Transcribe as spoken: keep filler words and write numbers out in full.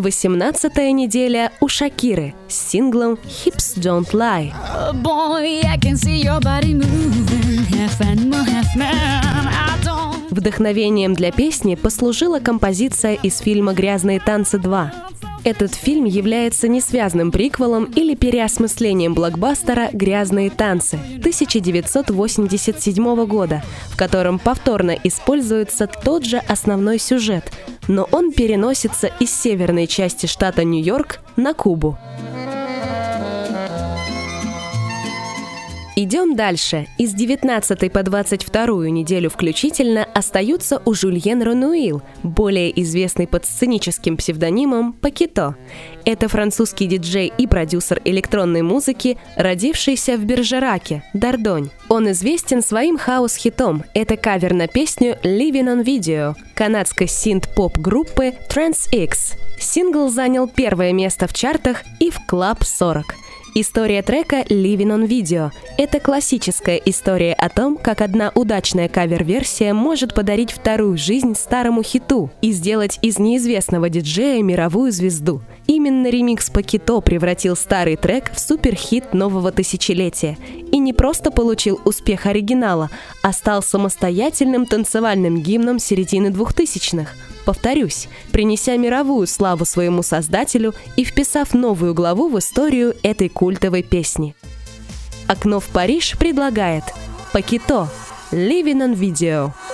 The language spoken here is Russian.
восемнадцатая неделя у Шакиры с синглом «Hips Don't Lie». Oh boy, I can see your body moving, half animal, half man. I don't... Вдохновением для песни послужила композиция из фильма «Грязные танцы два». Этот фильм является несвязным приквелом или переосмыслением блокбастера «Грязные танцы» тысяча девятьсот восемьдесят седьмого года, в котором повторно используется тот же основной сюжет, но он переносится из северной части штата Нью-Йорк на Кубу. Идем дальше. Из девятнадцатой по двадцать вторую неделю включительно остаются у Жюльен Рануил, более известный под сценическим псевдонимом Пакито. Это французский диджей и продюсер электронной музыки, родившийся в Бержераке, Дордонь. Он известен своим хаус-хитом. Это кавер на песню «Living on Video» канадской синт-поп-группы Trans X. Сингл занял первое место в чартах и в Клаб сорок. История трека «Living on Video» — это классическая история о том, как одна удачная кавер-версия может подарить вторую жизнь старому хиту и сделать из неизвестного диджея мировую звезду. Именно ремикс Пакито превратил старый трек в суперхит нового тысячелетия и не просто получил успех оригинала, а стал самостоятельным танцевальным гимном середины двухтысячных. Повторюсь, принеся мировую славу своему создателю и вписав новую главу в историю этой культовой песни. «Окно в Париж» предлагает Пакито «Living on Video».